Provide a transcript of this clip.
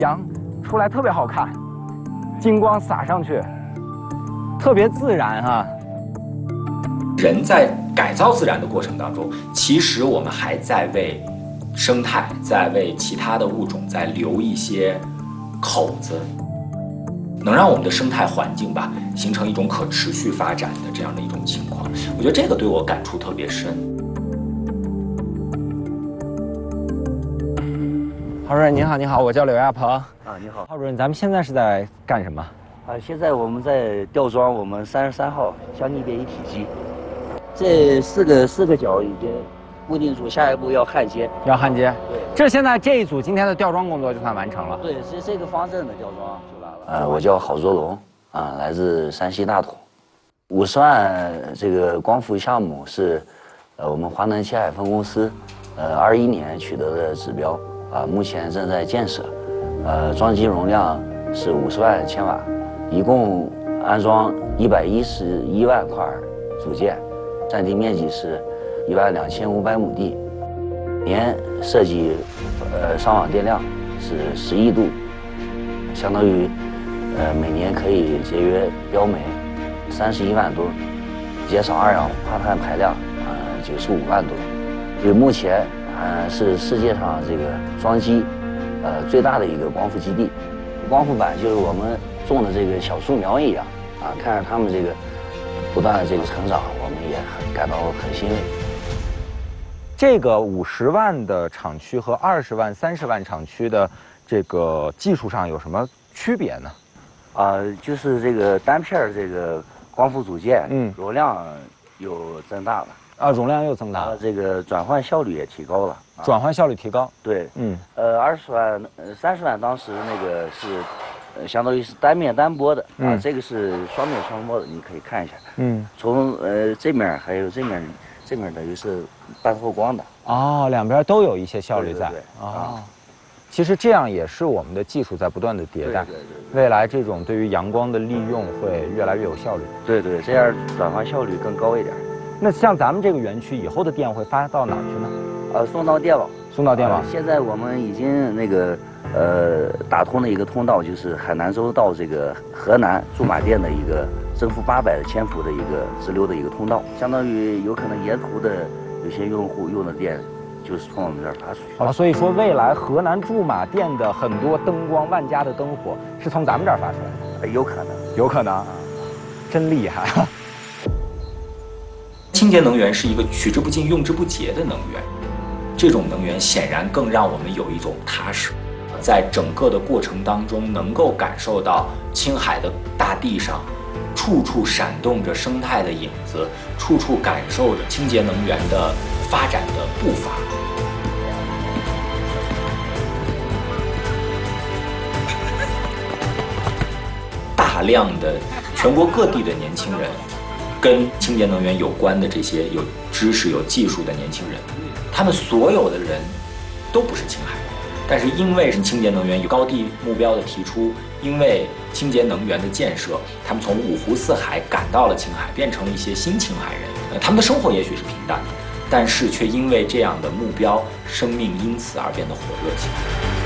阳出来特别好看，金光洒上去，特别自然哈。 人在改造自然的过程当中，其实我们还在为生态，在为其他的物种在留一些口子，能让我们的生态环境吧形成一种可持续发展的这样的一种情况。我觉得这个对我感触特别深。 郝主任您好，您好，我叫刘亚鹏。 啊，你好， 郝主任，咱们现在是在干什么？ 现在我们在吊装我们33号箱逆变一体机，这四个角已经固定住，下一步要焊接。 要焊接。 对， 这现在这一组今天的吊装工作就算完成了。 对，这个方阵的吊装就完了。我叫郝作龙，来自山西大同。50万这个光伏项目是，我们华能七海分公司，21年取得的指标，目前正在建设，装机容量是50万千瓦，一共安装111万块组件，占地面积是12500亩地，年设计上网电量是10亿度，相当于每年可以节约标煤31万吨，减少二氧化碳排量95万吨。所以目前是世界上这个装机最大的一个光伏基地。光伏板就是我们种的这个小树苗一样看着他们这个不断的这个成长，我们也感到很欣慰。 这个50万的厂区和20万、30万厂区的这个技术上有什么区别呢？ 就是这个单片这个光伏组件，容量又增大了。 容量又增大了， 这个转换效率也提高了。 转换效率提高。 对，20万、30万当时那个是，相当于是单面单拨的这个是双面双拨的，你可以看一下。从这面还有这面等于是半透光的。 两边都有一些效率在。 对其实这样也是我们的技术在不断的迭代，未来这种对于阳光的利用会越来越有效率。 对，这样转换效率更高一点。 那像咱们这个园区以后的电会发到哪儿去呢？ 送到电网。 送到电网。 现在我们已经那个打通了一个通道，就是海南州到这个河南驻马店的一个正负800千伏的一个直流的一个通道，相当于有可能沿途的有些用户用的电就是从我们这儿发出去。 所以说未来河南驻马店的很多灯光万家的灯火是从咱们这儿发出来的。 有可能， 有可能，真厉害。 清洁能源是一个取之不尽、用之不竭的能源，这种能源显然更让我们有一种踏实，在整个的过程当中能够感受到青海的大地上处处闪动着生态的影子，处处感受着清洁能源的发展的步伐。大量的全国各地的年轻人，跟清洁能源有关的这些有知识、有技术的年轻人，他们所有的人都不是青海人，但是因为是清洁能源有高地目标的提出，因为清洁能源的建设，他们从五湖四海赶到了青海，变成了一些新青海人。他们的生活也许是平淡的，但是却因为这样的目标，生命因此而变得火热起来。